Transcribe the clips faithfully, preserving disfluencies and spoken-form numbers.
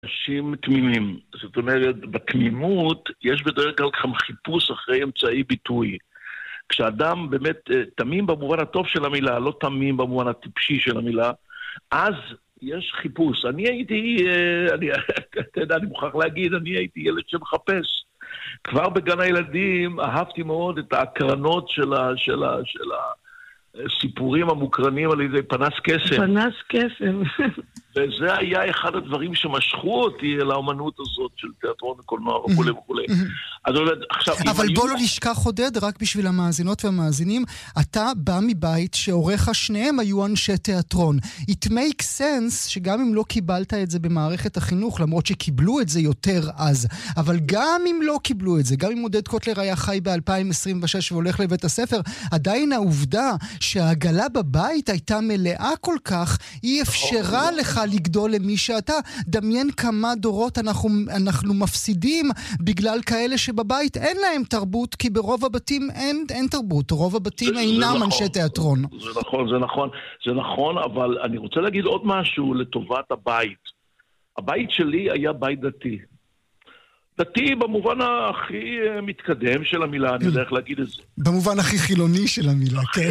אנשים תמימים. זאת אומרת, בתמימות יש בדרך כלל גם חיפוש אחרי אמצעי ביטוי. כשאדם באמת תמים במובן הטוב של המילה, לא תמים במובן הטיפשי של המילה, אז יש חיפוש. אני הייתי, אני, אתה יודע, אני מוכרח להגיד, אני הייתי ילד שמחפש. כבר בגן הילדים אהבתי מאוד את ההקרנות של ה, של ה, של הסיפורים המוקרנים על ידי פנס קסם. פנס קסם. וזה היה אחד הדברים שמשכו אותי אל האמנות הזאת של תיאטרון וקולנוע וכו' וכו'. אבל בוא לא נשכח עודד, רק בשביל המאזינות והמאזינים, אתה בא מבית שעורך שניהם היו אנשי תיאטרון. It makes sense שגם אם לא קיבלת את זה במערכת החינוך, למרות שקיבלו את זה יותר אז, אבל גם אם לא קיבלו את זה, גם אם עודד קוטלר היה חי ב-אלפיים עשרים ושש והולך לבית הספר, עדיין העובדה שהעגלה בבית הייתה מלאה כל כך, היא אפשרה לך לגדול למי שאתה. דמיין כמה דורות אנחנו, אנחנו מפסידים בגלל כאלה שבבית אין להם תרבות, כי ברוב הבתים אין, אין תרבות. רוב הבתים אינם אנשי תיאטרון. זה נכון, זה נכון, זה נכון, אבל אני רוצה להגיד עוד משהו לטובת הבית. הבית שלי היה בית דתי. דתי במובן הכי מתקדם של המילה, אני יודע איך להגיד את זה. במובן הכי חילוני של המילה, כן.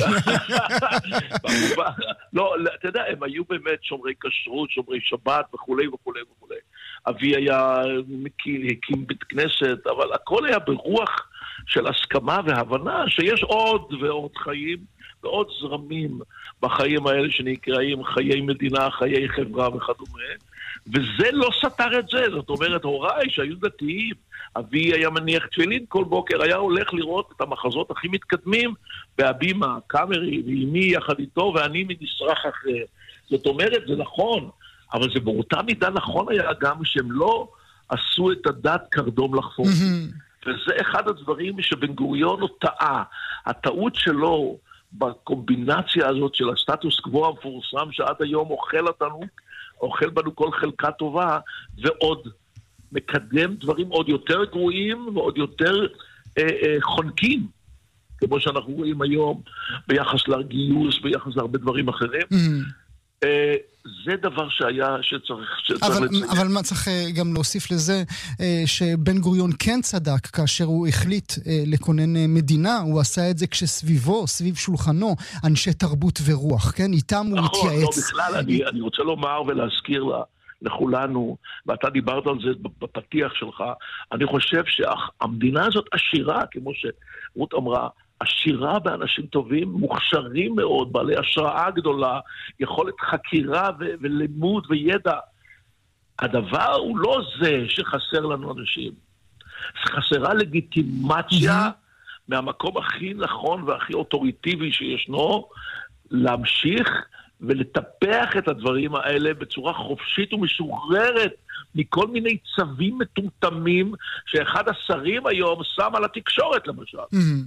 לא, אתה יודע, הם היו באמת שומרי כשרות, שומרי שבת וכו' וכו' וכו'. אבי היה הקים בית כנסת, אבל הכל היה ברוח של הסכמה והבנה שיש עוד ועוד חיים ועוד זרמים בחיים האלה שנקראים חיי מדינה, חיי חברה וכדומה. וזה לא סתר את זה, זאת אומרת, הוריי שהיו דתיים, אבי היה מניח תפילין כל בוקר, היה הולך לראות את המחזות הכי מתקדמים בהבימה, קאמרי, ואימי יחד איתו, ואני מנסרח אחרי. זאת אומרת, זה נכון, אבל זה באותה מידה נכון היה גם שהם לא עשו את הדת קרדום לחפור. וזה אחד הדברים שבן גוריון הוא טעה. הטעות שלו בקומבינציה הזאת של הסטטוס קוו המפורסם שעד היום אוכל אותנו, אוכל בנו כל חלקה טובה, ועוד מקדם דברים עוד יותר גרועים ועוד יותר אה, אה, חונקים, כמו שאנחנו רואים היום ביחס לגיוס, ביחס להרבה דברים אחרים. Mm-hmm. אה, זה דבר שהיה שצריך, שצריך אבל, לציין. אבל מה צריך גם להוסיף לזה, שבן גוריון כן צדק כאשר הוא החליט לכונן מדינה, הוא עשה את זה כשסביבו, סביב שולחנו, אנשי תרבות ורוח, כן? איתם הוא נכון, התייעץ. לא, בכלל, אני, אני רוצה לומר ולהזכיר לה, לכולנו, ואתה דיברת על זה בפתיח שלך, אני חושב שהמדינה הזאת עשירה, כמו שרות אמרה, עשירה באנשים טובים, מוכשרים מאוד, בעלי השראה גדולה, יכולת חקירה ו- ולימוד וידע. הדבר הוא לא זה שחסר לנו אנשים. חסרה לגיטימציה mm-hmm. מהמקום הכי נכון והכי אוטוריטיבי שישנו, להמשיך ולטפח את הדברים האלה בצורה חופשית ומשוחררת מכל מיני צווים מטומטמים שאחד השרים היום שם על התקשורת למשל. Mm-hmm.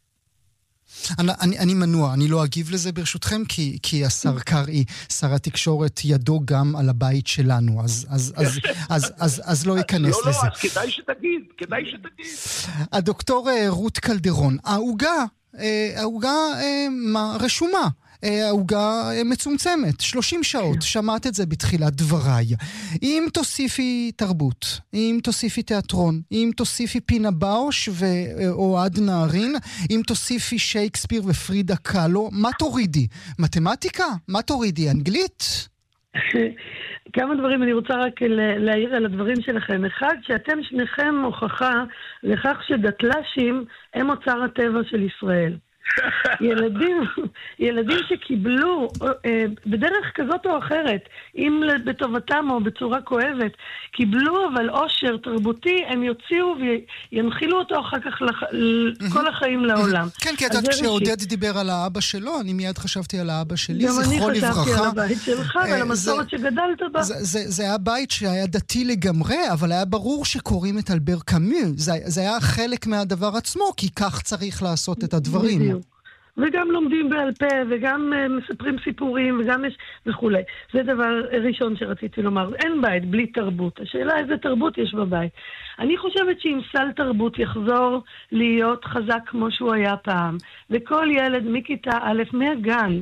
אני, אני, אני מנוע, אני לא אגיב לזה ברשותכם, כי, כי השר קרעי, שר התקשורת, ידו גם על הבית שלנו, אז, אז, אז, אז, אז, אז לא ייכנס לא, לזה. לא, אז כדאי שתגיד, כדאי שתגיד. הדוקטור רות קלדרון, ההוגה, ההוגה רשומה, ההוגה מצומצמת, שלושים שעות, שמעת את זה בתחילת דבריי. אם תוסיפי תרבות, אם תוסיפי תיאטרון, אם תוסיפי פינה באוש ואוהד נהרין, אם תוסיפי שייקספיר ופרידה קאלו, מה תורידי? מתמטיקה? מה תורידי? אנגלית? כמה דברים אני רוצה רק להעיר על הדברים שלכם. אחד, שאתם שניכם הוכחה לכך שדתל"שים הם אוצר הטבע של ישראל. ילדים, ילדים שקיבלו בדרך כזאת או אחרת, אם בטובתם או בצורה כואבת, קיבלו אבל עושר תרבותי, הם יוציאו וינחילו אותו אחר כך כל החיים לעולם. כן, כי יודעת, כשעודד דיבר על האבא שלו, אני מיד חשבתי על האבא שלי, זכרו לברכה. גם אני חשבתי על הבית שלך ועל המסורת שגדלת בה. זה היה בית שהיה דתי לגמרי, אבל היה ברור שקוראים את אלבר קאמי. זה היה חלק מהדבר עצמו, כי כך צריך לעשות את הדברים. וגם לומדים בעל פה, וגם uh, מספרים סיפורים, וגם יש וכו'. זה דבר ראשון שרציתי לומר. אין בית בלי תרבות. השאלה איזה תרבות יש בבית. אני חושבת שאם סל תרבות יחזור להיות חזק כמו שהוא היה פעם, וכל ילד מכיתה א' מהגן,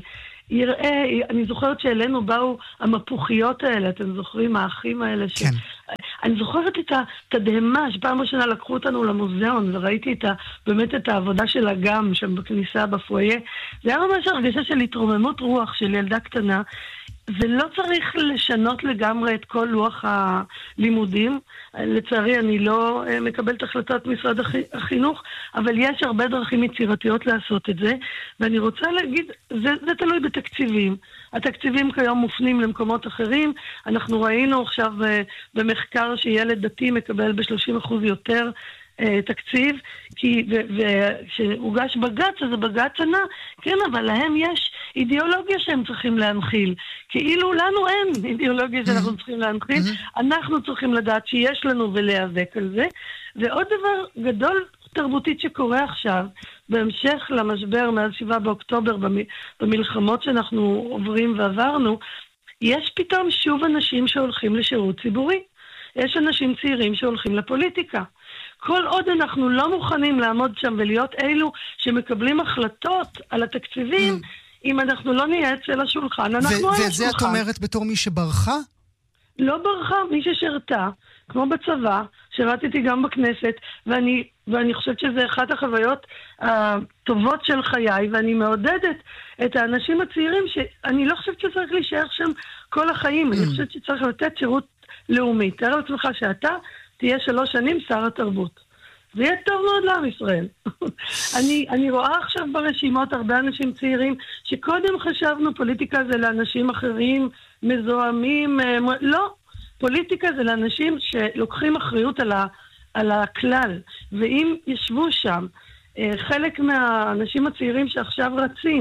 יראה, אני זוכרת שאלינו באו המפוחיות האלה, אתם זוכרים, האחים האלה ש... כן. אני זוכרת את התדהמה, שפעם ראשונה לקחו אותנו למוזיאון, וראיתי את ה, באמת את העבודה של אגם שם בכניסה, בפואיה. זה היה ממש הרגשה של התרוממות רוח של ילדה קטנה, ולא צריך לשנות לגמרי את כל לוח הלימודים. לצערי אני לא מקבלת החלטת משרד החינוך, אבל יש הרבה דרכים יצירתיות לעשות את זה, ואני רוצה להגיד, זה, זה תלוי בתקציבים. התקציבים כיום מופנים למקומות אחרים. אנחנו ראינו עכשיו במחקר שילד דתי מקבל ב-שלושים אחוז יותר תקציב, כי וכשהוגש בגץ, אז הבגץ ענה, כן, אבל להם יש אידיאולוגיה שהם צריכים להנחיל. כאילו לנו אין אידיאולוגיה שאנחנו צריכים להנחיל, אנחנו צריכים לדעת שיש לנו ולהיאבק על זה. ועוד דבר גדול תרבותית שקורה עכשיו, בהמשך למשבר מאז שבעה באוקטובר, במלחמות שאנחנו עוברים ועברנו, יש פתאום שוב אנשים שהולכים לשירות ציבורי. יש אנשים צעירים שהולכים לפוליטיקה. כל עוד אנחנו לא מוכנים לעמוד שם ולהיות אלו שמקבלים החלטות על התקציבים, mm. אם אנחנו לא נהיה אצל השולחן, אנחנו על השולחן. ואת זה את אומרת בתור מי שברחה? לא ברחה, מי ששרתה, כמו בצבא, שרתתי גם בכנסת, ואני, ואני חושבת שזה אחת החוויות הטובות של חיי, ואני מעודדת את האנשים הצעירים, שאני לא חושבת שצריך להישאר שם כל החיים, mm. אני חושבת שצריך לתת שירות לאומי. תאר לעצמך שאתה תהיה שלוש שנים שר התרבות. זה יהיה טוב מאוד לעם ישראל. אני, אני רואה עכשיו ברשימות הרבה אנשים צעירים, שקודם חשבנו פוליטיקה זה לאנשים אחרים, מזוהמים, לא. פוליטיקה זה לאנשים שלוקחים אחריות על, ה, על הכלל. ואם ישבו שם, חלק מהאנשים הצעירים שעכשיו רצים,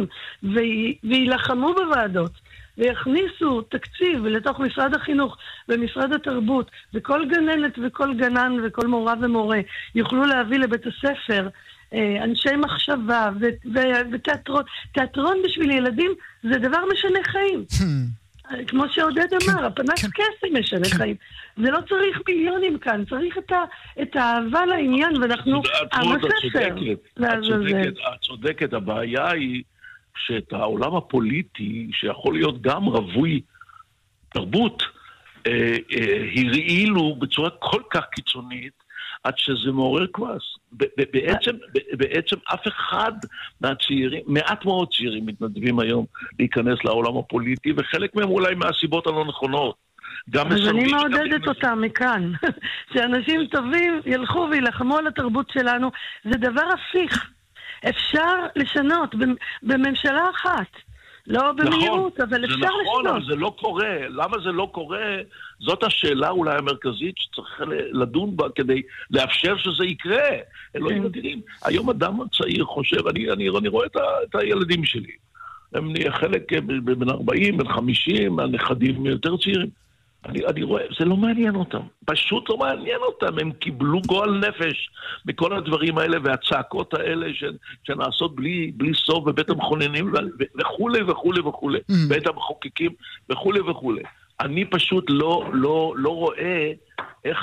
וילחמו בוועדות, ויכניסו תקציב לתוך משרד החינוך ומשרד התרבות, וכל גננת וכל גנן וכל מורה ומורה יוכלו להביא לבית הספר אנשי מחשבה ותיאטרון. תיאטרון בשביל ילדים זה דבר משנה חיים. כמו שעודד אמר, הפנס קסם משנה חיים. זה לא צריך מיליונים כאן, צריך את האהבה לעניין, ואנחנו עם הספר. את צודקת, הבעיה היא שאת העולם הפוליטי, שיכול להיות גם רווי תרבות, אה, אה, הרעילו בצורה כל כך קיצונית, עד שזה מעורר כעס. בעצם, בעצם אף אחד מהצעירים, מעט מאוד צעירים מתנדבים היום להיכנס לעולם הפוליטי, וחלק מהם אולי מהסיבות הלא נכונות. אז אני מעודדת אותם מכאן, שאנשים טובים ילכו וילחמו על התרבות שלנו, זה דבר הפיך. אפשר לשנות בממשלה אחת. לא במהירות, אבל אפשר לשנות. זה נכון, אבל זה לא קורה. למה זה לא קורה? זאת השאלה אולי המרכזית שצריך לדון בה כדי לאפשר שזה יקרה. אלוהים אדירים. היום אדם צעיר חושב, אני, אני, אני רואה את הילדים שלי. הם חלק בין ארבעים, בין חמישים, הנכדים יותר צעירים. אני, אני רואה, זה לא מעניין אותם. פשוט לא מעניין אותם. הם קיבלו גועל נפש מכל הדברים האלה והצעקות האלה ש, שנעשות בלי, בלי סוף בבית המכוננים וכולי וכולי וכולי. Mm. בית המחוקקים וכולי וכולי. אני פשוט לא, לא, לא רואה איך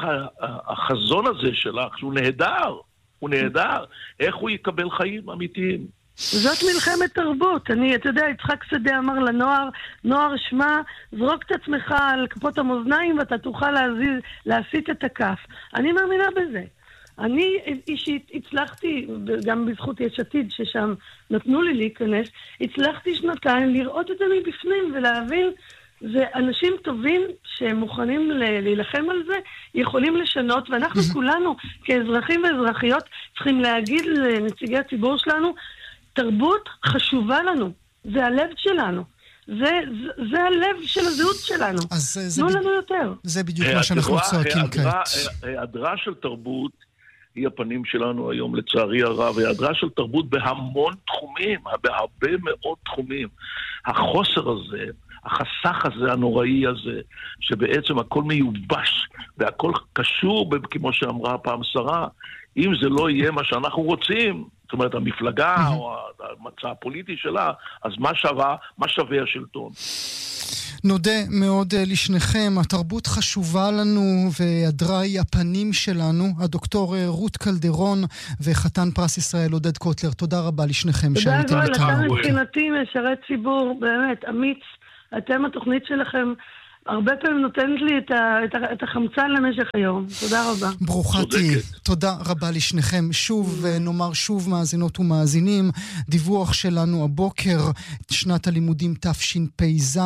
החזון הזה שלך, שהוא נהדר, הוא נהדר, איך הוא יקבל חיים אמיתיים. זאת מלחמת תרבות. אני, אתה יודע, יצחק שדה אמר לנוער, נוער שמה, זרוק את עצמך על כפות המאזניים ואתה תוכל להזיז, להסיט את הכף. אני מאמינה בזה. אני אישית הצלחתי, גם בזכות יש עתיד ששם נתנו לי להיכנס, הצלחתי שנתיים לראות את זה מבפנים ולהבין, זה אנשים טובים שהם מוכנים להילחם על זה, יכולים לשנות, ואנחנו כולנו כאזרחים ואזרחיות צריכים להגיד לנציגי הציבור שלנו, תרבות חשובה לנו, זה הלב שלנו, זה, זה, זה הלב של הזהות שלנו, תנו לנו יותר. זה בדיוק מה שאנחנו צועקים כעת. היעדרה של תרבות היא הפנים שלנו היום לצערי הרב, היעדרה של תרבות בהמון תחומים, בהרבה מאוד תחומים. החוסר הזה, החסך הזה, הנוראי הזה, שבעצם הכל מיובש והכל קשור, כמו שאמרה פעם שרה, אם זה לא יהיה מה שאנחנו רוצים, זאת אומרת, המפלגה mm-hmm. או המצע הפוליטי שלה, אז מה שווה, מה שווה השלטון? נודה מאוד לשניכם, התרבות חשובה לנו והדרה היא הפנים שלנו. הדוקטור רות קלדרון וחתן פרס ישראל עודד קוטלר, תודה רבה לשניכם שהייתם איתנו. תודה רבה, אתה מבחינתי משרת ציבור, באמת, אמיץ. אתם, התוכנית שלכם הרבה פעמים נותנת לי את, ה, את, ה, את החמצן למשך היום. תודה רבה. ברוכה תהי. תודה רבה לשניכם. שוב, נאמר שוב מאזינות ומאזינים, דיווח שלנו הבוקר, שנת הלימודים תשפ"ז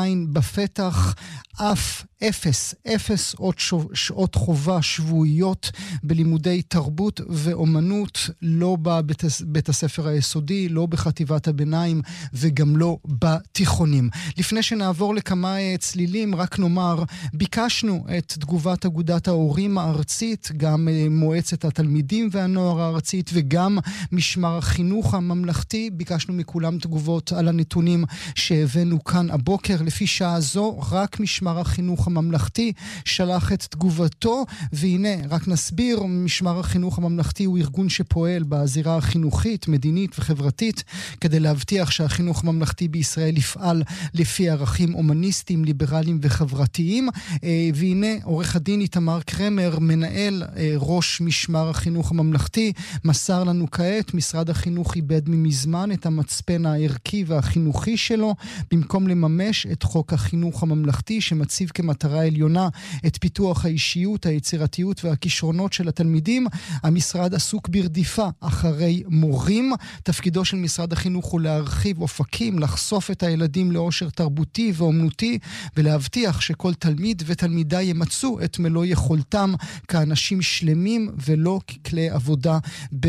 בפתח, אף אפס, אפס עוד שעות חובה שבועיות בלימודי תרבות ואומנות, לא בבית בית הספר היסודי, לא בחטיבת הביניים וגם לא בתיכונים. לפני שנעבור לכמה צלילים, רק נאמר, ביקשנו את תגובת אגודת ההורים הארצית, גם מועצת התלמידים והנוער הארצית וגם משמר החינוך הממלכתי, ביקשנו מכולם תגובות על הנתונים שהבאנו כאן הבוקר. לפי שעה זו, רק משמר החינוך הממלכתי שלח את תגובתו, והנה, רק נסביר, משמר החינוך הממלכתי הוא ארגון שפועל בזירה החינוכית, מדינית וחברתית, כדי להבטיח שהחינוך הממלכתי בישראל יפעל לפי ערכים אומניסטיים, ליברליים וחברתיים. והנה, עורך הדין איתמר קרמר, מנהל ראש משמר החינוך הממלכתי, מסר לנו כעת, משרד החינוך איבד ממזמן את המצפן הערכי והחינוכי שלו, במקום לממש את חוק החינוך הממלכתי שמציב כמטרה עליונה את פיתוח האישיות, היצירתיות והכישרונות של התלמידים. המשרד עסוק ברדיפה אחרי מורים. תפקידו של משרד החינוך הוא להרחיב אופקים, לחשוף את הילדים לאושר תרבותי ואומנותי, ולהבטיח שכל תלמיד ותלמידה ימצאו את מלוא יכולתם כאנשים שלמים ולא ככלי עבודה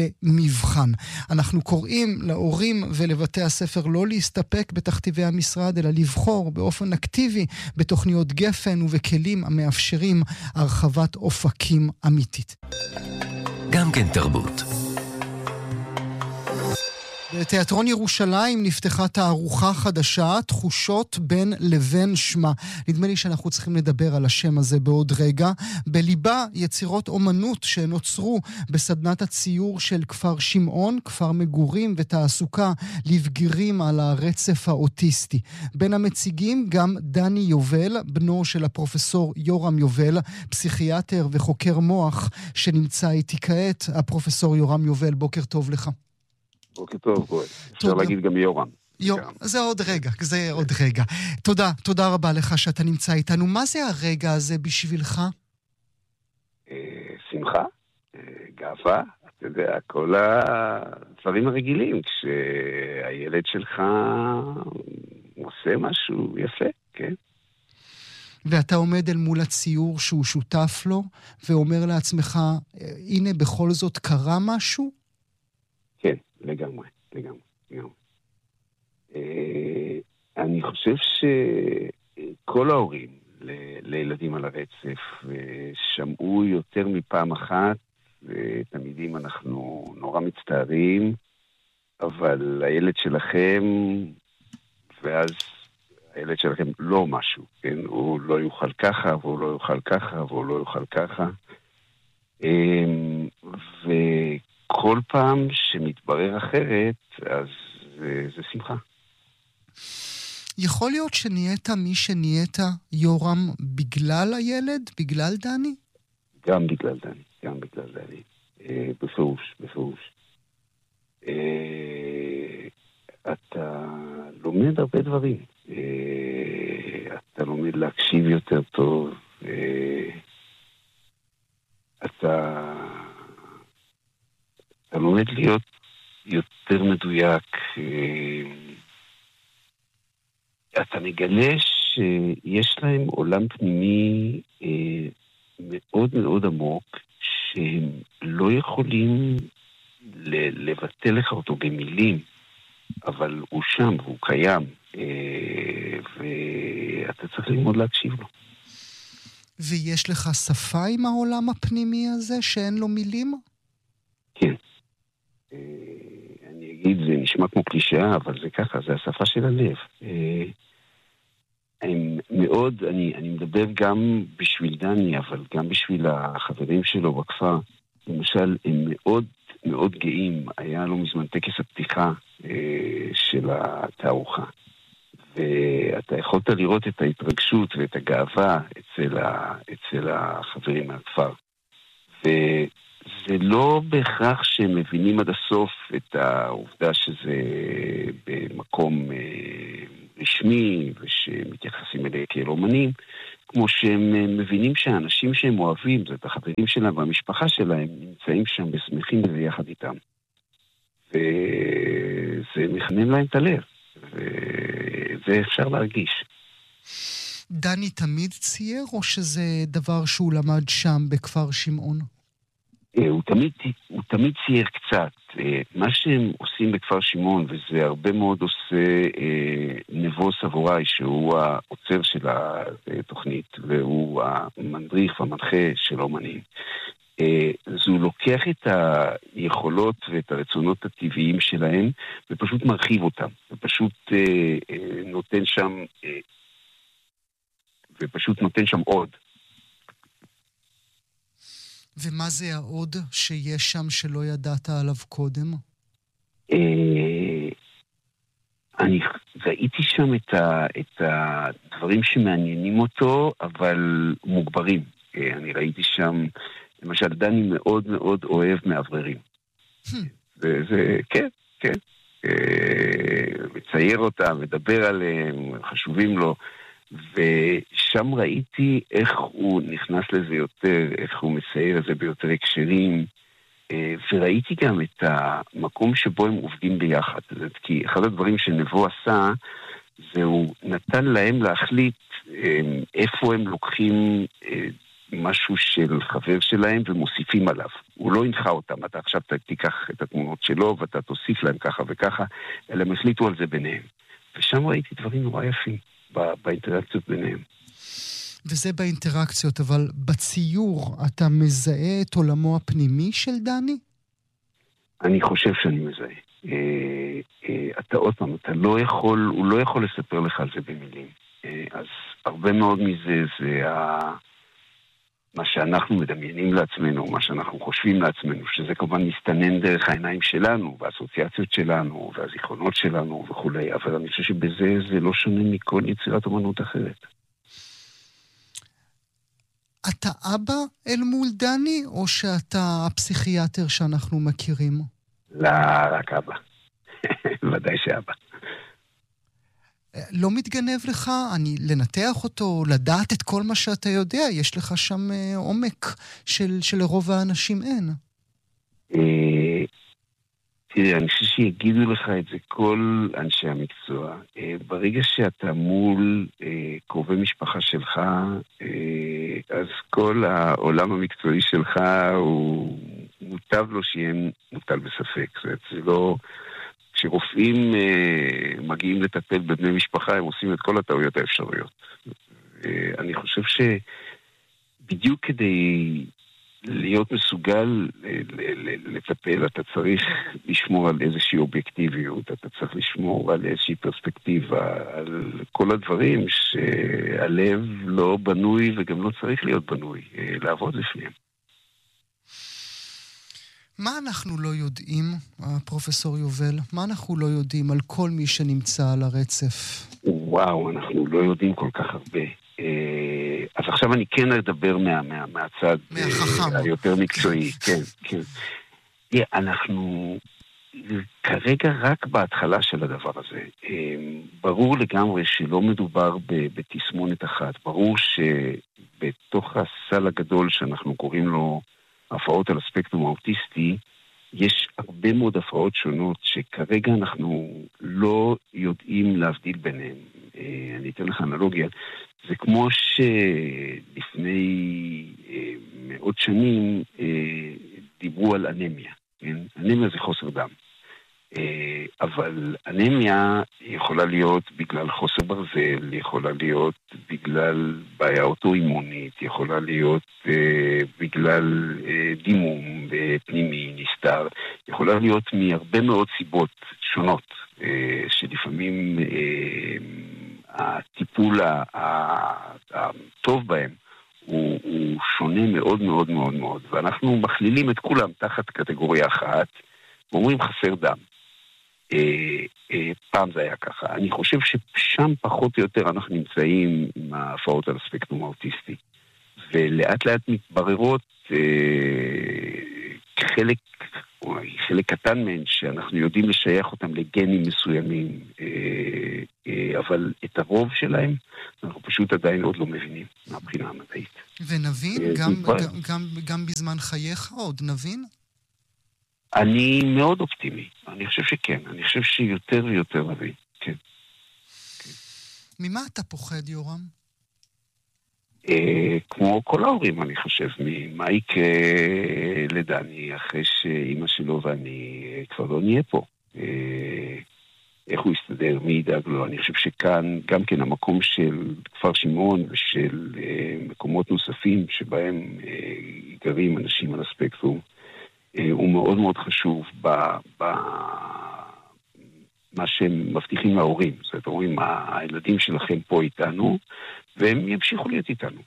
במבחן. אנחנו קוראים להורים ולבתי הספר לא להסתפק בתכתיבי המשרד, אלא לבחור באופן אקטיבי בתוכניות גפן ובכלים המאפשרים הרחבת אופקים אמיתית. גם כן תרבות. בתיאטרון ירושלים נפתחה תערוכה חדשה, תחושות בין לבין שמה. נדמה לי שאנחנו צריכים לדבר על השם הזה בעוד רגע. בליבה יצירות אומנות שנוצרו בסדנת הציור של כפר שמעון, כפר מגורים ותעסוקה לבגירים על הרצף האוטיסטי. בין המציגים גם דני יובל, בנו של הפרופסור יורם יובל, פסיכיאטר וחוקר מוח שנמצא איתי כעת. הפרופסור יורם יובל, בוקר טוב לך. בוקר טוב, גואל. אפשר להגיד גם יורם. זה עוד רגע, זה עוד רגע. תודה, תודה רבה לך שאתה נמצא איתנו. מה זה הרגע הזה בשבילך? שמחה, גאווה, אתה יודע, כל הדברים הרגילים, כשהילד שלך עושה משהו יפה, כן? ואתה עומד אל מול הציור שהוא שותף לו, ואומר לעצמך, הנה בכל זאת קרה משהו? כן, לגמרי, לגמרי, לגמרי. אני חושב שכל ההורים לילדים על הרצף שמעו יותר מפעם אחת, ותלמידים אנחנו נורא מצטערים, אבל הילד שלכם, ואז הילד שלכם לא משהו, כן? הוא לא יוכל ככה, והוא לא יוכל ככה, והוא לא יוכל ככה. ו... כל פעם שמתברר אחרת, אז זה, זה שמחה. יכול להיות שנהיית מי שנהיית יורם בגלל הילד? בגלל דני? גם בגלל דני, גם בגלל דני. אה, בפירוש, בפירוש. אה, אתה לומד הרבה דברים. אה, אתה לומד להקשיב יותר טוב. אה, אתה... אתה לומד להיות יותר מדויק. אתה מגלה שיש להם עולם פנימי מאוד מאוד עמוק, שהם לא יכולים לבטל לך אותו במילים, אבל הוא שם והוא קיים, ואתה צריך ללמוד להקשיב לו. ויש לך שפה עם העולם הפנימי הזה שאין לו מילים? כן. אני אגיד, זה נשמע כמו קלישאה, אבל זה ככה, זה השפה של הלב. הם מאוד, אני, אני מדבר גם בשביל דני, אבל גם בשביל החברים שלו בכפר. למשל, הם מאוד מאוד מאוד גאים. היה לא מזמן טקס הפתיחה של התערוכה. ואתה יכולת לראות את ההתרגשות ואת הגאווה אצל, ה, אצל החברים מהכפר. וזה לא בהכרח שהם מבינים עד הסוף את העובדה שזה במקום רשמי ושמתייחסים אליהם כאל אומנים, כמו שהם מבינים שהאנשים שהם אוהבים, זאת החברים שלהם והמשפחה שלהם, נמצאים שם ושמחים ביחד איתם. וזה מכנן להם את הלב. וזה אפשר להרגיש. דני תמיד צייר, או שזה דבר שהוא למד שם בכפר שמעון? הוא תמיד, הוא תמיד צייר קצת. מה שהם עושים בכפר שמעון, וזה הרבה מאוד עושה נבו סבוראי, שהוא העוצר של התוכנית, והוא המדריך והמנחה של האומנים. אז הוא לוקח את היכולות ואת הרצונות הטבעיים שלהם, ופשוט מרחיב אותם, ופשוט אה, אה, נותן שם, אה, ופשוט נותן שם עוד. ומה זה העוד שיש שם שלא ידעת עליו קודם? אה, אני ראיתי שם את, ה, את הדברים שמעניינים אותו, אבל מוגברים. אה, אני ראיתי שם... למשל, דני מאוד מאוד אוהב מעבררים. וזה, כן, כן. מצייר אותם, מדבר עליהם, חשובים לו. ושם ראיתי איך הוא נכנס לזה יותר, איך הוא מצייר את זה ביותר הקשרים. וראיתי גם את המקום שבו הם עובדים ביחד. כי אחד הדברים שנבו עשה, זה הוא נתן להם להחליט איפה הם לוקחים... משהו של חבר שלהם ומוסיפים עליו. הוא לא הנחה אותם, אתה עכשיו תיקח את התמונות שלו ואתה תוסיף להם ככה וככה, אלא הם החליטו על זה ביניהם. ושם ראיתי דברים נורא יפים באינטראקציות ביניהם. וזה באינטראקציות, אבל בציור אתה מזהה את עולמו הפנימי של דני? אני חושב שאני מזהה. אה, אה, אתה עוד פעם, אתה לא יכול, הוא לא יכול לספר לך על זה במילים. אה, אז הרבה מאוד מזה זה ה... מה שאנחנו מדמיינים לעצמנו, מה שאנחנו חושבים לעצמנו, שזה כמובן מסתנן דרך העיניים שלנו, והאסוציאציות שלנו, והזיכרונות שלנו וכו'. אבל אני חושב שבזה זה לא שונה מכל יצירת אמנות אחרת. אתה אבא אל מול דני, או שאתה הפסיכיאטר שאנחנו מכירים? לא, רק אבא. ודאי שאבא. לא מתגנב לך, אני לנתח אותו, לדעת את כל מה שאתה יודע, יש לך שם אה, עומק של, שלרוב האנשים אין. אה, תראה, אני חושב שיגידו לך את זה כל אנשי המקצוע. אה, ברגע שאתה מול אה, קרובי משפחה שלך, אה, אז כל העולם המקצועי שלך הוא מוטב לו שיהיה מוטל בספק. זה, זה לא... כשרופאים אה, מגיעים לטפל בבני משפחה, הם עושים את כל הטעויות האפשריות. אה, אני חושב שבדיוק כדי להיות מסוגל לטפל, אתה צריך לשמור על איזושהי אובייקטיביות, אתה צריך לשמור על איזושהי פרספקטיבה, על כל הדברים שהלב לא בנוי וגם לא צריך להיות בנוי, אה, לעבוד לפניהם. מה אנחנו לא יודעים, פרופסור יובל? מה אנחנו לא יודעים על כל מי שנמצא על הרצף? וואו, אנחנו לא יודעים כל כך הרבה. אז עכשיו אני כן אדבר מה, מה, מהצד מהחכם. היותר מקצועי. כן, כן. אנחנו כרגע רק בהתחלה של הדבר הזה. ברור לגמרי שלא מדובר בתסמונת אחת. ברור שבתוך הסל הגדול שאנחנו קוראים לו הפרעות על הספקטרום האוטיסטי, יש הרבה מאוד הפרעות שונות שכרגע אנחנו לא יודעים להבדיל ביניהם. אני אתן לך אנלוגיה. זה כמו שלפני מאות שנים דיברו על אנמיה. אנמיה זה חוסר דם. אבל אנמיה יכולה להיות בגלל חוסר ברזל, יכולה להיות בגלל בעיה אוטואימונית, יכולה להיות אה, בגלל אה, דימום פנימי, נסתר, יכולה להיות מהרבה מאוד סיבות שונות, אה, שלפעמים אה, הטיפול הטוב בהם הוא, הוא שונה מאוד מאוד מאוד מאוד, ואנחנו מכלילים את כולם תחת קטגוריה אחת, ואומרים חסר דם. אה, אה, פעם זה היה ככה. אני חושב ששם פחות או יותר אנחנו נמצאים עם ההפרעות על הספקטרום האוטיסטי. ולאט לאט מתבררות אה, חלק, חלק קטן מהן שאנחנו יודעים לשייך אותם לגנים מסוימים, אה, אה, אבל את הרוב שלהם אנחנו פשוט עדיין עוד לא מבינים מהבחינה המדעית. ונבין, אה, גם, גם, גם, גם בזמן חייך עוד נבין? אני מאוד אופטימי, אני חושב שכן, אני חושב שיותר ויותר נבין, כן. כן. ממה אתה פוחד, יורם? אה, כמו כל ההורים, אני חושב, ממה יקרה לדני אחרי שאימא שלו ואני כבר לא נהיה פה. אה, איך הוא יסתדר, מי ידאג לו. אני חושב שכאן גם כן המקום של כפר שמעון ושל אה, מקומות נוספים שבהם אה, גרים אנשים על הספקטרום, אה, הוא מאוד מאוד חשוב ב... ב מה שהם מבטיחים להורים. זאת אומרת, אומרים, הילדים שלכם פה איתנו, והם ימשיכו להיות איתנו.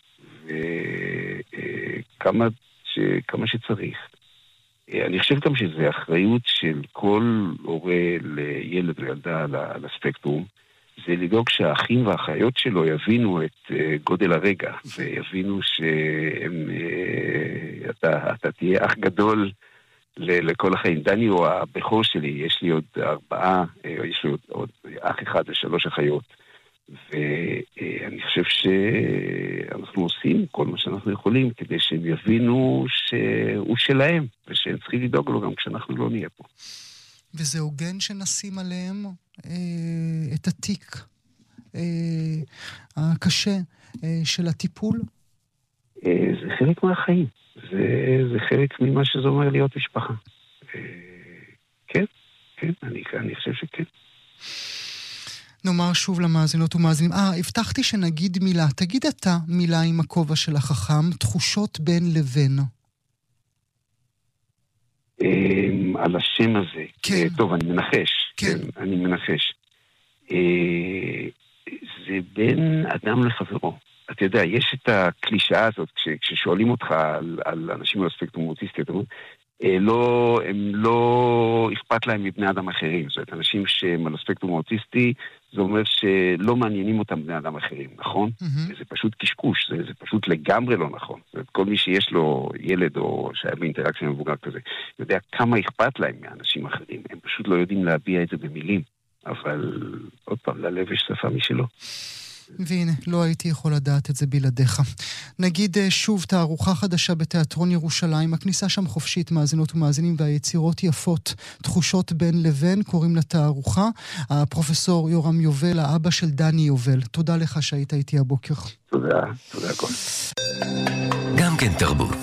וכמה ש... כמה שצריך. אני חושב גם שזה אחריות של כל הורה לילד וילדה על הספקטרום, זה לדאוג שהאחים והאחיות שלו יבינו את גודל הרגע, ויבינו שהם... אתה, אתה תהיה אח גדול לכל החיים. דני הוא הבכור שלי, יש לי עוד ארבעה, יש לי עוד, עוד אח אחד ושלוש אחיות, ואני חושב שאנחנו עושים כל מה שאנחנו יכולים כדי שהם יבינו שהוא שלהם, ושהם צריכים לדאוג לו גם כשאנחנו לא נהיה פה. וזה הוגן שנשים עליהם אה, את התיק אה, הקשה אה, של הטיפול? אה, זה חלק מהחיים. זה, זה חלק ממה שזה אומר להיות משפחה. כן, כן, אני, אני חושב שכן. נאמר שוב למאזינות ומאזינים, אה, הבטחתי שנגיד מילה, תגיד אתה מילה עם הכובע של החכם, תחושות בין לבין. על השם הזה. כן. טוב, אני מנחש. כן. כן, אני מנחש. זה בין אדם לחברו. אתה יודע, יש את הקלישאה הזאת, כש, כששואלים אותך על, על אנשים על הספקטרום האוטיסטי, אתה אומר, לא, הם לא אכפת להם מבני אדם אחרים. זאת אומרת, אנשים שהם על הספקטרום האוטיסטי, זה אומר שלא מעניינים אותם בני אדם אחרים, נכון? Mm-hmm. זה פשוט קשקוש, זה, זה פשוט לגמרי לא נכון. זאת אומרת, כל מי שיש לו ילד או שהיה באינטראקציה מבוגר כזה, יודע כמה אכפת להם מאנשים אחרים. הם פשוט לא יודעים להביע את זה במילים. אבל עוד פעם, ללב יש שפה משלו. והנה, לא הייתי יכול לדעת את זה בלעדיך. נגיד שוב, תערוכה חדשה בתיאטרון ירושלים, הכניסה שם חופשית, מאזינות ומאזינים, והיצירות יפות, תחושות בין לבין, קוראים לתערוכה. הפרופסור יורם יובל, האבא של דני יובל. תודה לך שהיית איתי הבוקר. תודה, תודה כל. גם כן תרבות.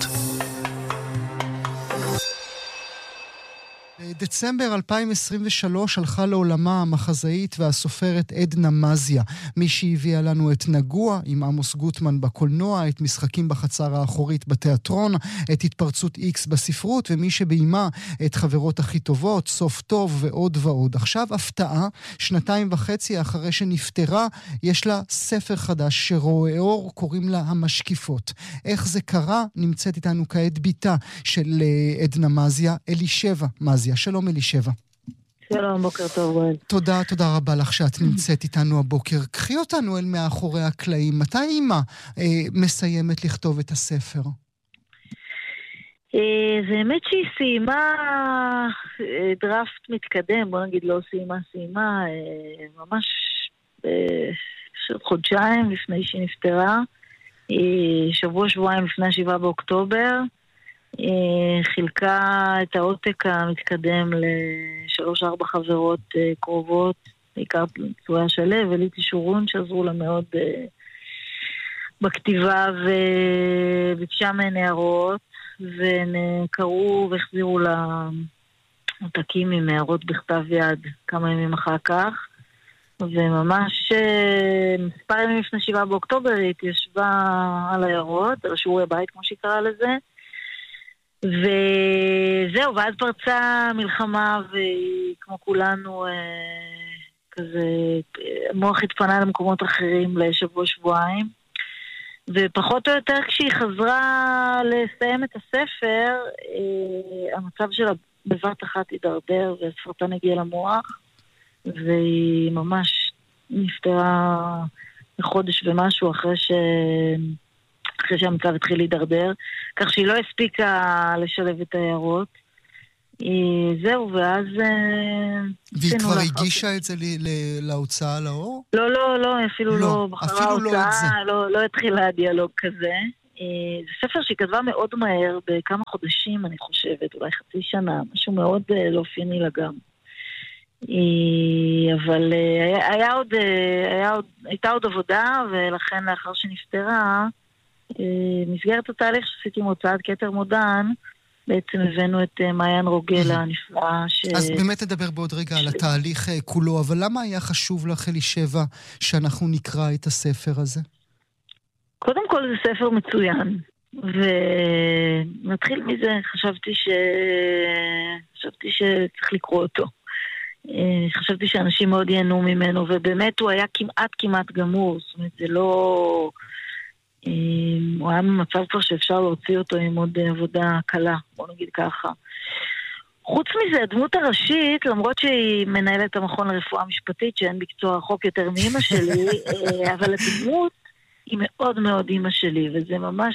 דצמבר אלפיים עשרים ושלוש הלכה לעולמה המחזאית והסופרת עדנה מזיה, מי שהביאה לנו את נגוע עם עמוס גוטמן בקולנוע, את משחקים בחצר האחורית בתיאטרון, את התפרצות איקס בספרות, ומי שביימה את חברות הכי טובות, סוף טוב ועוד ועוד. עכשיו הפתעה, שנתיים וחצי אחרי שנפטרה, יש לה ספר חדש שרואה אור, קוראים לה המשקיפות. איך זה קרה? נמצאת איתנו כעת ביתה של עדנה מזיה, אלישבע מזיה. שלום אלישבע. שלום, בוקר טוב גואל. תודה, תודה רבה לך שאת נמצאת איתנו הבוקר. קחי אותנו אל מאחורי הקלעים. מתי אימא אה, מסיימת לכתוב את הספר? אה, זה האמת שהיא סיימה אה, דראפט מתקדם, בוא נגיד לא סיימה, סיימה אה, ממש אה, חודשיים לפני שהיא נפטרה, אה, שבוע שבועיים לפני השבעה באוקטובר, חילקה את העותק המתקדם לשלוש ארבע חברות קרובות, בעיקר צויה שלו וליטי שורון שעזרו לה מאוד בכתיבה, וביקשה מהן הערות והן קראו והחזירו לה עותקים עם הערות בכתב יד כמה ימים אחר כך, וממש מספר ימים לפני שבעה באוקטובר היא התיישבה על הערות, על שיעורי בית כמו שהיא קראה לזה, וזהו, ואז פרצה מלחמה, וכמו כולנו אה, כזה המוח התפנה למקומות אחרים לשבוע שבועיים, ופחות או יותר כשהיא חזרה לסיים את הספר, אה, המצב שלה בבת אחת הידרדר, והסרטן הגיע למוח, והיא ממש נפטרה בחודש ומשהו אחרי ש... אחרי שהמצב התחיל להידרדר, כך שהיא לא הספיקה לשלב את ההערות. זהו, ואז... והיא כבר הגישה את זה להוצאה לאור? לא, לא, לא, אפילו לא בחרה ההוצאה, לא התחילה הדיאלוג כזה. זה ספר שהיא כתבה מאוד מהר, בכמה חודשים, אני חושבת, אולי חצי שנה, משהו מאוד לא אופייני לה גם. אבל היה עוד, היה עוד, הייתה עוד עבודה, ולכן לאחר שנפטרה, מסגרת התהליך שעשיתי עם הוצאת כתר מודן, בעצם הבאנו את מעיין רוגל הנפלאה. ש... אז באמת נדבר בעוד רגע על התהליך כולו, אבל למה היה חשוב לך, אלישבע, שאנחנו נקרא את הספר הזה? קודם כל זה ספר מצוין, ונתחיל מזה, חשבתי ש... חשבתי שצריך לקרוא אותו. חשבתי שאנשים מאוד ייהנו ממנו, ובאמת הוא היה כמעט כמעט גמור, זאת אומרת, זה לא... הוא היה במצב כבר שאפשר להוציא אותו עם עוד עבודה קלה, בוא נגיד ככה. חוץ מזה, הדמות הראשית, למרות שהיא מנהלת המכון לרפואה משפטית, שאין בקצוע רחוק יותר מאמא שלי, אבל הדמות היא מאוד מאוד אמא שלי, וזה ממש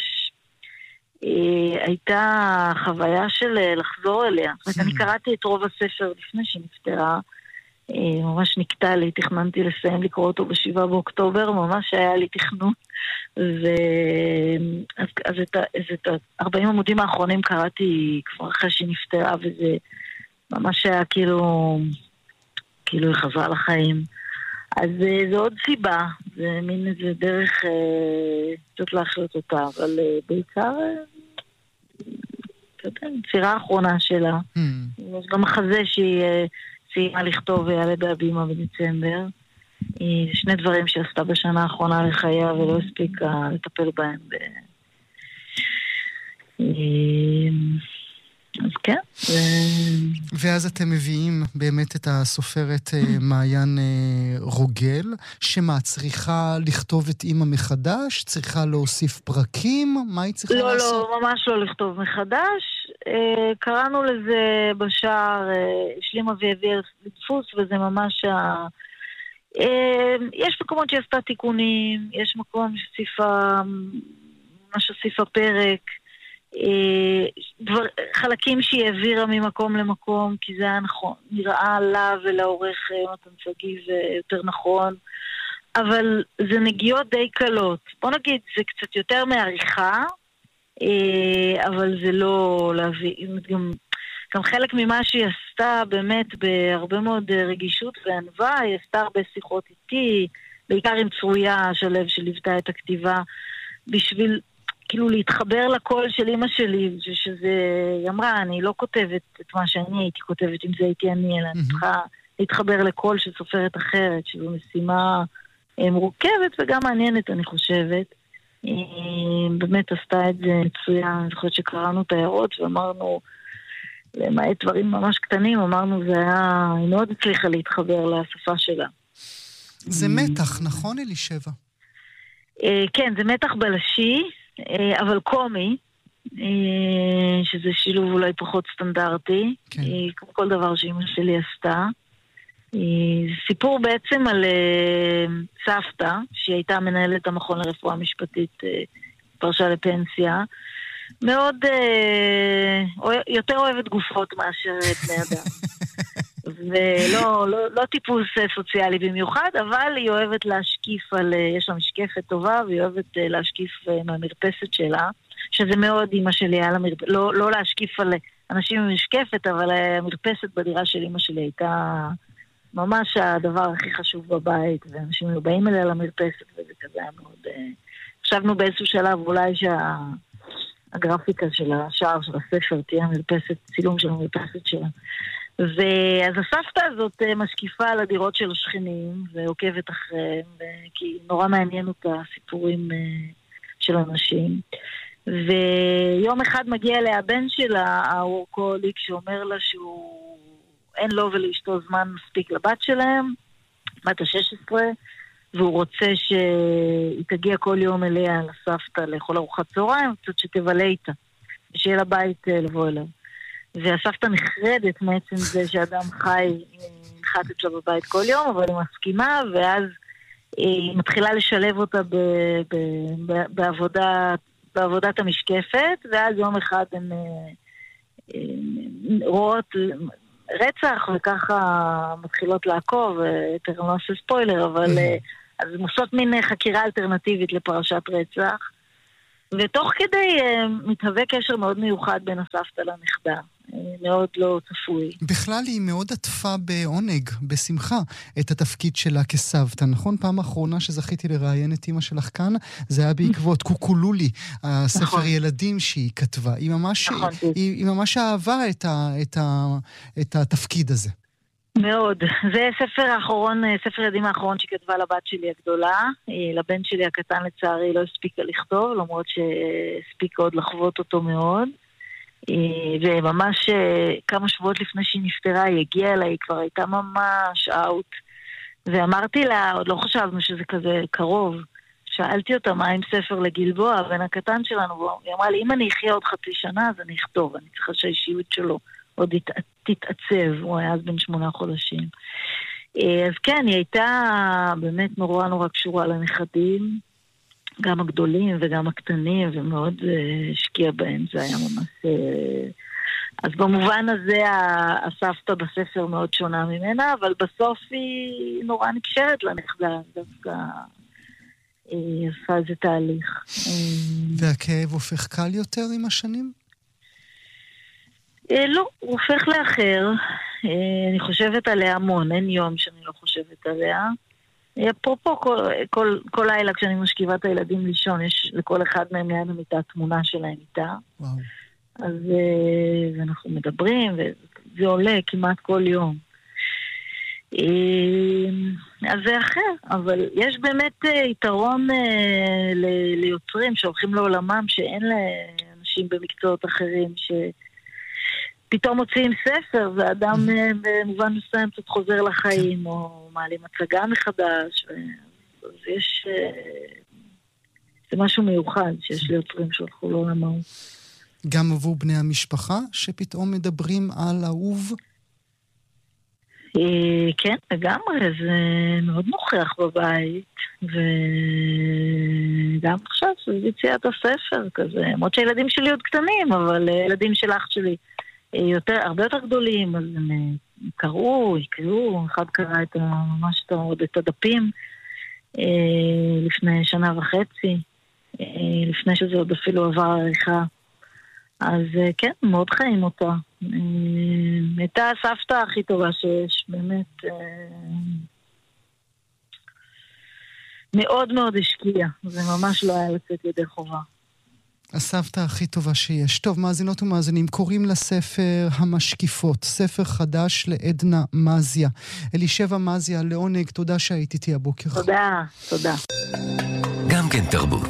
הייתה חוויה של לחזור אליה. זאת אומרת, אני קראתי את רוב הספר לפני שנפטרה, ממש נקטע לי, תכננתי לסיים לקרוא אותו בשבעה באוקטובר, ממש היה לי תכנון, אז, אז את, אז את ארבעים עמודים האחרונים קראתי כבר אחרי שהיא נפטרה, וזה ממש היה כאילו, כאילו היא חזרה לחיים. אז זה עוד סיבה, זה מין איזה דרך קצת להחלט אותה, אבל בעיקר, אתה יודע, צירה האחרונה שלה, mm. יש גם מחזה שהיא סיימה לכתוב ויעלה בהבימה בדצמבר. שני דברים שעשתה בשנה האחרונה לחייה ולא הספיקה לטפל בהם. אז כן. ואז אתם מביאים באמת את הסופרת מעיין רוגל, שמה, צריכה לכתוב את אמא מחדש? צריכה להוסיף פרקים? מה היא צריכה לא, לעשות? לא, ממש לא לכתוב מחדש. קראנו לזה בשער, השלימה והביאה לדפוס, וזה ממש ה... יש מקומות שעשתה תיקונים, יש מקום שציפה, ממש הוסיפה פרק, דבר, חלקים שהיא העבירה ממקום למקום, כי זה היה נכון, נראה לה ולעורך מתן שגיא זה יותר נכון, אבל זה נגיעות די קלות. בוא נגיד, זה קצת יותר מעריכה, אבל זה לא להביא, גם, גם חלק ממה שהיא עשתה באמת בהרבה מאוד רגישות וענווה, היא עשתה הרבה שיחות איתי, בעיקר עם צרויה שלב שליוותה את הכתיבה, בשביל כאילו להתחבר לקול של אמא שלי, שזה, היא אמרה, אני לא כותבת את מה שאני הייתי כותבת, אם זה הייתי אני, אלא אני צריכה להתחבר לקול של סופרת אחרת, שזו משימה מורכבת וגם מעניינת, אני חושבת. באמת עשתה את זה מצוין, אני חושבת שקראנו את ההערות ואמרנו, למעט דברים ממש קטנים, אמרנו זה היה, היא מאוד הצליחה להתחבר לשפה שלה. זה מתח, נכון אלישבע? כן, זה מתח בלשי, אבל קומי, שזה שילוב אולי פחות סטנדרטי, כמו כל דבר שאמא שלי עשתה. סיפור בעצם על סבתא, שהיא הייתה מנהלת המכון לרפואה משפטית, פרשה לפנסיה, מאוד, יותר אוהבת גופות מאשר בני אדם. ולא לא, לא טיפוס סוציאלי במיוחד, אבל היא אוהבת להשקיף על, יש לה משקפת טובה, והיא אוהבת להשקיף מהמרפסת שלה, שזה מאוד אמא שלי היה למרפסת, לא, לא להשקיף על אנשים עם משקפת, אבל המרפסת בדירה של אמא שלי הייתה ממש הדבר הכי חשוב בבית, ואנשים היו באים אליה למרפסת, וזה כזה היה מאוד... חשבנו באיזשהו שלב אולי שהגרפיקה של השער של הספר תהיה המרפסת, צילום של המרפסת שלה. ואז הסבתא הזאת משקיפה על הדירות של השכנים ועוקבת אחריהם, כי נורא מעניין אותה הסיפורים של אנשים. ויום אחד מגיע אליה הבן שלה, האורקוליק, שאומר לה שהוא אין לו ולאשתו זמן מספיק לבת שלהם, בת ה-שש עשרה, והוא רוצה שהיא תגיע כל יום אליה לסבתא לאכול ארוחת צהריים, קצת שתבלה איתה, ושיהיה לה בית לבוא אליו. והסבתא נחרדת מעצם זה שאדם חי נחת אצלה בבית כל יום, אבל היא מסכימה, ואז היא מתחילה לשלב אותה ב, ב, ב, בעבודה, בעבודת המשקפת, ואז יום אחד הן רואות רצח, וככה מתחילות לעקוב, יותר לא עושה ספוילר, אבל אז הן עושות מין חקירה אלטרנטיבית לפרשת רצח, ותוך כדי מתהווה קשר מאוד מיוחד בין הסבתא לנכדה. מאוד לא צפוי. בכלל היא מאוד עטפה בעונג, בשמחה, את התפקיד שלה כסבתא. נכון? פעם האחרונה שזכיתי לראיין את אמא שלך כאן, זה היה בעקבות קוקולולי, הספר נכון. ילדים שהיא כתבה. היא ממש, נכון. היא, היא ממש אהבה את, ה, את, ה, את התפקיד הזה. מאוד. זה ספר האחרון, ספר ילדים האחרון שכתבה לבת שלי הגדולה. לבן שלי הקטן לצערי לא הספיקה לכתוב, למרות שהספיקה עוד לחוות אותו מאוד. וממש כמה שבועות לפני שהיא נפטרה, היא הגיעה אליי, היא כבר הייתה ממש אאוט. ואמרתי לה, עוד לא חשבנו שזה כזה קרוב. שאלתי אותה מה עם ספר לגלבוע, הבן הקטן שלנו, היא אמרה לי, אם אני אחיה עוד חצי שנה, אז אני אכתוב, אני צריכה שהאישיות שלו עוד תתעצב, הוא היה אז בן שמונה חודשים. אז כן, היא הייתה באמת נורא נורא קשורה לנכדים, גם הגדולים וגם הקטנים, ומאוד השקיע בהם, זה היה ממש... אז במובן הזה הסבתא בספר מאוד שונה ממנה, אבל בסוף היא נורא נקשרת לנכדה, דווקא עשה איזה תהליך. והכאב הופך קל יותר עם השנים? לא, הוא הופך לאחר. אני חושבת עליה המון, אין יום שאני לא חושבת עליה. אפרופו, כל, כל, כל לילה כשאני משכיבה את הילדים לישון, יש לכל אחד מהם ליד המיטה תמונה שלהם איתה. וואו. אז אנחנו מדברים, וזה עולה כמעט כל יום. אז זה אחר, אבל יש באמת יתרון ליוצרים שהולכים לעולמם, שאין לאנשים במקצועות אחרים, שפתאום מוציאים ספר, ואדם במובן מסוים קצת חוזר לחיים, או מעלים הצגה מחדש, ויש... זה משהו מיוחד שיש ליוצרים שהולכו לעולמם. גם עבור בני המשפחה, שפתאום מדברים על אהוב? כן, לגמרי, זה מאוד נוכח בבית, וגם עכשיו זה יציאת הספר כזה, למרות שהילדים שלי עוד קטנים, אבל ילדים של אח שלי יותר, הרבה יותר גדולים, אז הם קראו, יקראו, אחד קרא את ממש עוד את הדפים לפני שנה וחצי, לפני שזה עוד אפילו עבר עריכה. אז כן, מאוד חיים אותה. הייתה הסבתא הכי טובה שיש, באמת מאוד מאוד השקיעה. זה ממש לא היה לצאת ידי חובה. הסבתא הכי טובה שיש. טוב, מאזינות ומאזינים, קוראים לספר המשקיפות, ספר חדש לעדנה מזיה. אלישבע מזיה, לעונג, תודה שהיית איתי הבוקר. תודה, תודה. גם כן תרבות.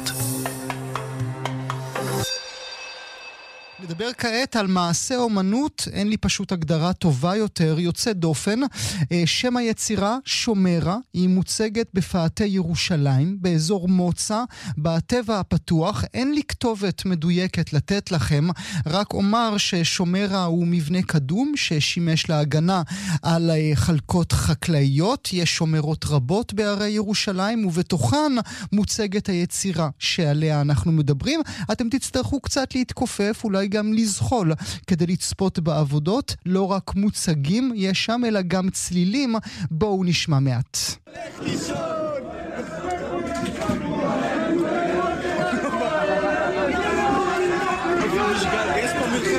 נדבר כעת על מעשה אומנות, אין לי פשוט הגדרה טובה יותר, יוצא דופן. שם היצירה שומרה, היא מוצגת בפאתי ירושלים, באזור מוצא, בטבע הפתוח. אין לי כתובת מדויקת לתת לכם, רק אומר ששומרה הוא מבנה קדום ששימש להגנה על חלקות חקלאיות. יש שומרות רבות בערי ירושלים, ובתוכן מוצגת היצירה שעליה אנחנו מדברים. אתם תצטרכו קצת להתכופף, אולי גם לזחול כדי לצפות בעבודות. לא רק מוצגים יש שם, אלא גם צלילים. בואו נשמע מעט. לך לישון,